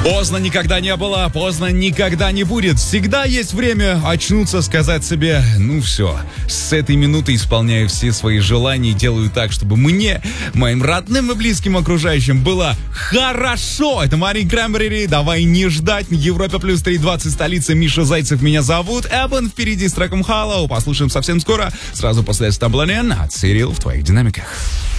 Поздно никогда не было, поздно никогда не будет. Всегда есть время очнуться, сказать себе, ну все, с этой минуты исполняю все свои желания, делаю так, чтобы мне, моим родным и близким окружающим было хорошо. Это Марин Краймбрери, давай не ждать. Европа плюс 3:20, столица, Миша Зайцев меня зовут. Эббен впереди с треком Hello. Послушаем совсем скоро, сразу после Stumbling от Cyril в твоих динамиках.